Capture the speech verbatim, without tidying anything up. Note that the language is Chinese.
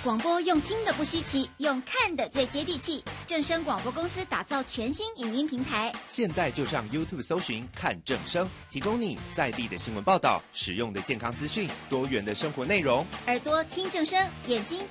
广播用听的不稀奇，用看的最接地气。正声广播公司打造全新影音平台， 现在就上 YouTube 搜寻看正声，提供你在地的新闻报道、实用的健康资讯、多元的生活内容。 耳朵听正声，眼睛